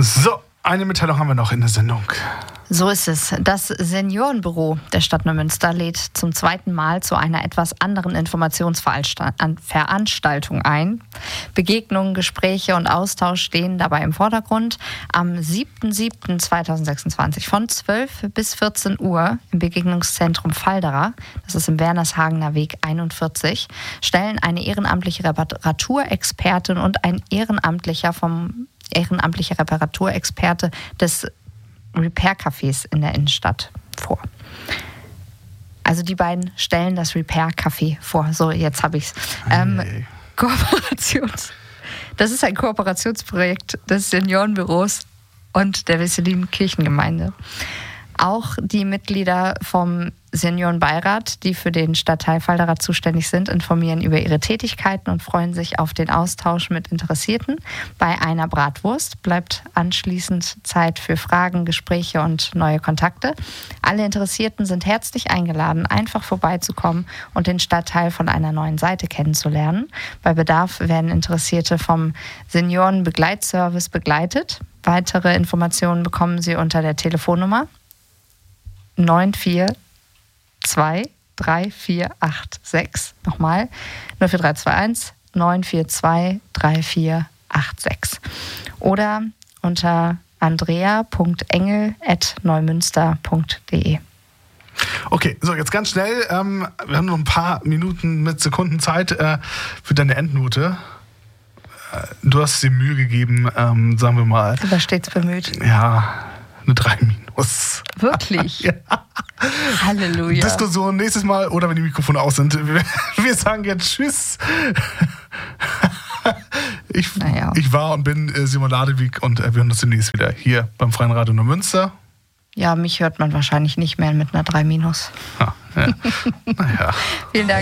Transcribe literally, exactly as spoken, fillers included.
So, eine Mitteilung haben wir noch in der Sendung. So ist es. Das Seniorenbüro der Stadt Neumünster lädt zum zweiten Mal zu einer etwas anderen Informationsveranstaltung ein. Begegnungen, Gespräche und Austausch stehen dabei im Vordergrund. Am siebten siebten zweitausendsechsundzwanzig von zwölf bis vierzehn Uhr im Begegnungszentrum Falderer, das ist im Wernershagener Weg einundvierzig, stellen eine ehrenamtliche Reparaturexpertin und ein ehrenamtlicher vom ehrenamtlicher Reparaturexperte des Repair-Cafés in der Innenstadt vor. Also die beiden stellen das Repair-Café vor. So, jetzt habe ich es. Ähm, Kooperations. Das ist ein Kooperationsprojekt des Seniorenbüros und der Wesselin Kirchengemeinde. Auch die Mitglieder vom Seniorenbeirat, die für den Stadtteil Falderer zuständig sind, informieren über ihre Tätigkeiten und freuen sich auf den Austausch mit Interessierten. Bei einer Bratwurst bleibt anschließend Zeit für Fragen, Gespräche und neue Kontakte. Alle Interessierten sind herzlich eingeladen, einfach vorbeizukommen und den Stadtteil von einer neuen Seite kennenzulernen. Bei Bedarf werden Interessierte vom Seniorenbegleitservice begleitet. Weitere Informationen bekommen Sie unter der Telefonnummer neun vier zwei drei vier acht sechs. Nochmal null vier drei zwei eins neun vier zwei drei vier acht sechs. Oder unter andrea punkt engel at neumünster punkt de. Okay, so jetzt ganz schnell. Ähm, wir haben noch ein paar Minuten mit Sekunden Zeit äh, für deine Endnote. Äh, du hast dir Mühe gegeben, ähm, sagen wir mal. Du warst stets bemüht. Ja, eine drei minus. Wirklich? Ja. Halleluja. Diskussion nächstes Mal oder wenn die Mikrofone aus sind. Wir, wir sagen jetzt Tschüss. Ich, naja. ich war und bin äh, Simon Ladewig und äh, wir hören uns demnächst wieder hier beim Freien Radio Neumünster. Ja, mich hört man wahrscheinlich nicht mehr mit einer drei minus. Ja, ja. Naja. Vielen Dank.